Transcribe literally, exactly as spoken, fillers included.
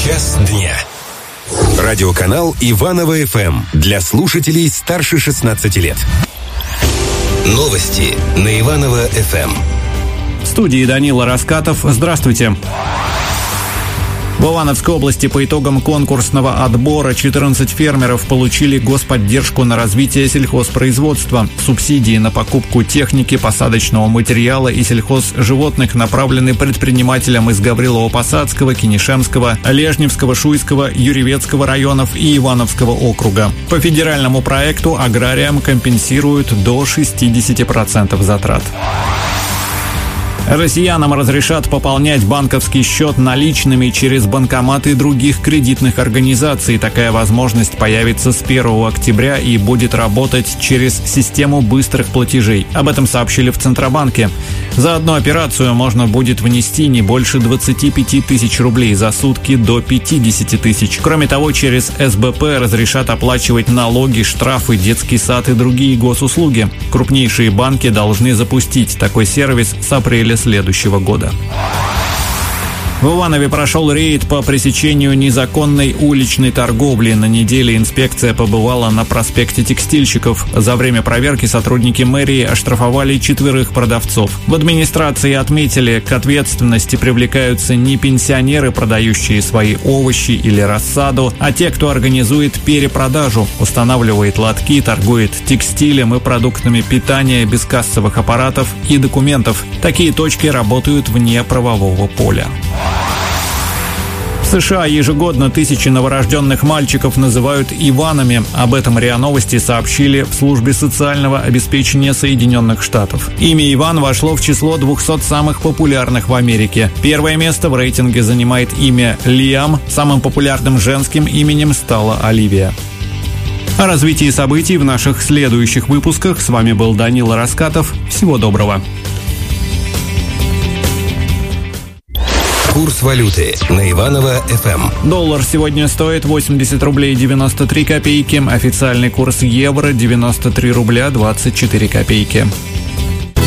Час дня. Радиоканал Иваново эф эм для слушателей старше шестнадцати лет. Новости на Иваново эф эм. В студии Данила Раскатов. Здравствуйте. В Ивановской области по итогам конкурсного отбора четырнадцать фермеров получили господдержку на развитие сельхозпроизводства. Субсидии на покупку техники, посадочного материала и сельхозживотных направлены предпринимателям из Гаврилово-Посадского, Кинешемского, Лежневского, Шуйского, Юрьевецкого районов и Ивановского округа. По федеральному проекту аграриям компенсируют до шестьдесят процентов затрат. Россиянам разрешат пополнять банковский счет наличными через банкоматы других кредитных организаций. Такая возможность появится с первого октября и будет работать через систему быстрых платежей. Об этом сообщили в Центробанке. За одну операцию можно будет внести не больше двадцати пяти тысяч рублей, за сутки до пятидесяти тысяч. Кроме того, через эс бэ пэ разрешат оплачивать налоги, штрафы, детский сад и другие госуслуги. Крупнейшие банки должны запустить такой сервис с апреля следующего года. В Иванове прошел рейд по пресечению незаконной уличной торговли. На неделе инспекция побывала на проспекте Текстильщиков. За время проверки сотрудники мэрии оштрафовали четверых продавцов. В администрации отметили, к ответственности привлекаются не пенсионеры, продающие свои овощи или рассаду, а те, кто организует перепродажу, устанавливает лотки, торгует текстилем и продуктами питания без кассовых аппаратов и документов. Такие точки работают вне правового поля. В США ежегодно тысячи новорожденных мальчиков называют Иванами. Об этом РИА Новости сообщили в службе социального обеспечения Соединенных Штатов. Имя Иван вошло в число двухсот самых популярных в Америке. Первое место в рейтинге занимает имя Лиам. Самым популярным женским именем стала Оливия. О развитии событий в наших следующих выпусках. С вами был Данила Раскатов. Всего доброго. Курс валюты на Иваново эф эм. Доллар сегодня стоит восемьдесят рублей девяносто три копейки. Официальный курс евро девяносто три рубля двадцать четыре копейки.